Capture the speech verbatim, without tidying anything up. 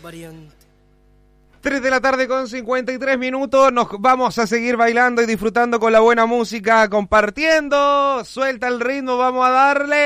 pariente. tres de la tarde con cincuenta y tres minutos, nos vamos a seguir bailando y disfrutando con la buena música, compartiendo, suelta el ritmo, vamos a darle.